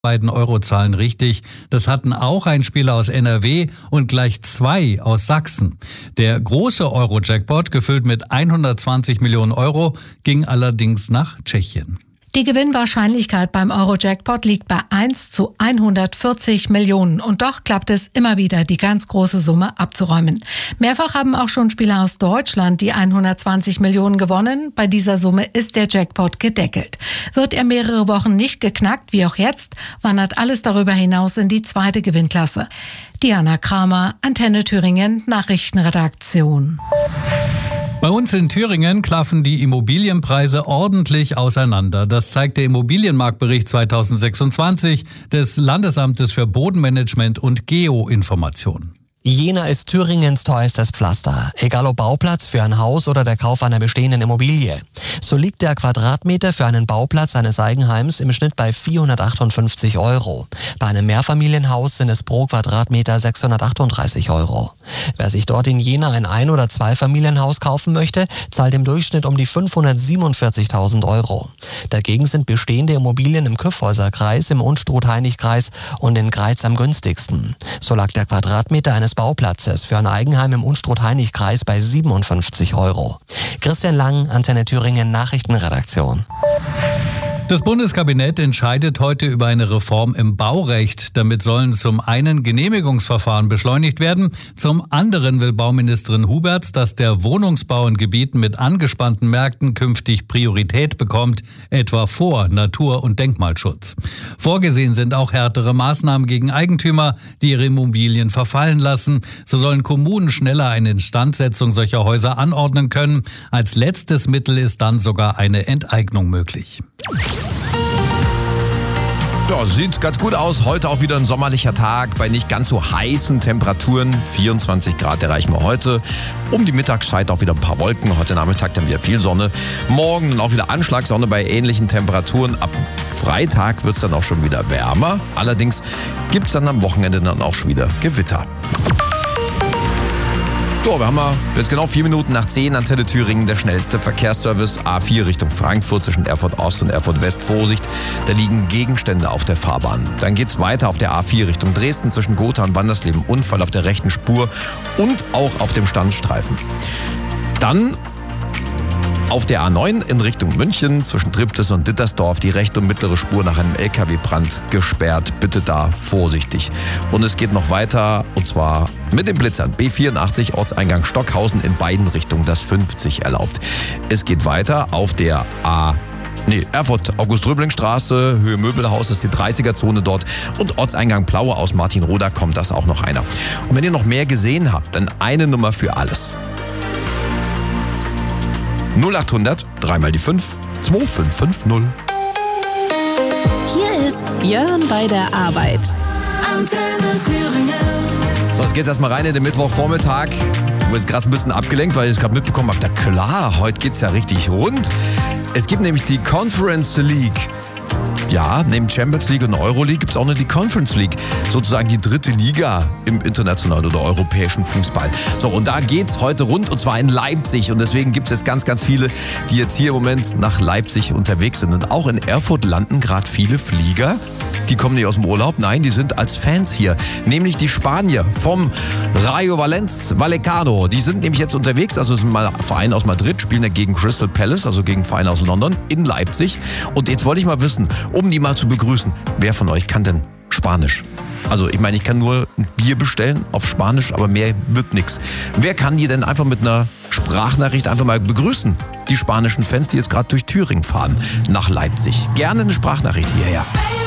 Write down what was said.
Beiden Eurozahlen richtig. Das hatten auch ein Spieler aus NRW und gleich 2 aus Sachsen. Der große Euro-Jackpot, gefüllt mit 120 Millionen Euro, ging allerdings nach Tschechien. Die Gewinnwahrscheinlichkeit beim Euro-Jackpot liegt bei 1 zu 140 Millionen. Und doch klappt es immer wieder, die ganz große Summe abzuräumen. Mehrfach haben auch schon Spieler aus Deutschland die 120 Millionen gewonnen. Bei dieser Summe ist der Jackpot gedeckelt. Wird er mehrere Wochen nicht geknackt, wie auch jetzt, wandert alles darüber hinaus in die zweite Gewinnklasse. Diana Kramer, Antenne Thüringen, Nachrichtenredaktion. Bei uns in Thüringen klaffen die Immobilienpreise ordentlich auseinander. Das zeigt der Immobilienmarktbericht 2026 des Landesamtes für Bodenmanagement und Geoinformation. Jena ist Thüringens teuerstes Pflaster, egal ob Bauplatz für ein Haus oder der Kauf einer bestehenden Immobilie. So liegt der Quadratmeter für einen Bauplatz eines Eigenheims im Schnitt bei 458 €. Bei einem Mehrfamilienhaus sind es pro Quadratmeter 638 €. Wer sich dort in Jena ein Ein- oder Zweifamilienhaus kaufen möchte, zahlt im Durchschnitt um die 547.000 €. Dagegen sind bestehende Immobilien im Kyffhäuserkreis, im Unstrut-Hainich-Kreis und in Greiz am günstigsten. So lag der Quadratmeter eines Bauplatzes für ein Eigenheim im Unstrut-Hainich-Kreis bei 57 €. Christian Lang, Antenne Thüringen, Nachrichtenredaktion. Das Bundeskabinett entscheidet heute über eine Reform im Baurecht. Damit sollen zum einen Genehmigungsverfahren beschleunigt werden. Zum anderen will Bauministerin Huberts, dass der Wohnungsbau in Gebieten mit angespannten Märkten künftig Priorität bekommt, etwa vor Natur- und Denkmalschutz. Vorgesehen sind auch härtere Maßnahmen gegen Eigentümer, die ihre Immobilien verfallen lassen. So sollen Kommunen schneller eine Instandsetzung solcher Häuser anordnen können. Als letztes Mittel ist dann sogar eine Enteignung möglich. Ja, sieht ganz gut aus. Heute auch wieder ein sommerlicher Tag bei nicht ganz so heißen Temperaturen. 24 Grad erreichen wir heute. Um die Mittagszeit auch wieder ein paar Wolken. Heute Nachmittag dann wieder viel Sonne. Morgen dann auch wieder Anschlagssonne bei ähnlichen Temperaturen. Ab Freitag wird es dann auch schon wieder wärmer. Allerdings gibt es dann am Wochenende dann auch schon wieder Gewitter. So, wir haben jetzt genau 4 Minuten nach 10, Antenne Thüringen, der schnellste Verkehrsservice. A4 Richtung Frankfurt zwischen Erfurt Ost und Erfurt West. Vorsicht, da liegen Gegenstände auf der Fahrbahn. Dann geht's weiter auf der A4 Richtung Dresden zwischen Gotha und Wandersleben. Unfall auf der rechten Spur und auch auf dem Standstreifen. Dann auf der A9 in Richtung München zwischen Triptis und Dittersdorf die rechte und mittlere Spur nach einem LKW-Brand gesperrt. Bitte da vorsichtig. Und es geht noch weiter und zwar mit den Blitzern. B84 Ortseingang Stockhausen in beiden Richtungen das 50 erlaubt. Es geht weiter auf der Erfurt-August-Röbling-Straße, Höhe Möbelhaus ist die 30er-Zone dort und Ortseingang Plaue aus Martinroda kommt das auch noch einer. Und wenn ihr noch mehr gesehen habt, dann eine Nummer für alles. 0800 3 mal die 5 2550. Hier ist Björn bei der Arbeit. Antenne Thüringen. So, jetzt geht's erstmal rein in den Mittwochvormittag. Ich wurde jetzt gerade ein bisschen abgelenkt, weil ich gerade mitbekommen habe, na klar, heute geht's ja richtig rund. Es gibt nämlich die Conference League. Ja, neben Champions League und Euroleague gibt es auch noch die Conference League. Sozusagen die dritte Liga im internationalen oder europäischen Fußball. So, und da geht's heute rund und zwar in Leipzig. Und deswegen gibt es jetzt ganz, ganz viele, die jetzt hier im Moment nach Leipzig unterwegs sind. Und auch in Erfurt landen gerade viele Flieger. Die kommen nicht aus dem Urlaub, nein, die sind als Fans hier. Nämlich die Spanier vom Rayo Vallecano. Die sind nämlich jetzt unterwegs, also sind mal Verein aus Madrid, spielen ja gegen Crystal Palace, also gegen Verein aus London, in Leipzig. Und jetzt wollte ich mal wissen, um die mal zu begrüßen, wer von euch kann denn Spanisch? Also ich meine, ich kann nur ein Bier bestellen auf Spanisch, aber mehr wird nichts. Wer kann die denn einfach mit einer Sprachnachricht einfach mal begrüßen? Die spanischen Fans, die jetzt gerade durch Thüringen fahren, nach Leipzig. Gerne eine Sprachnachricht hierher.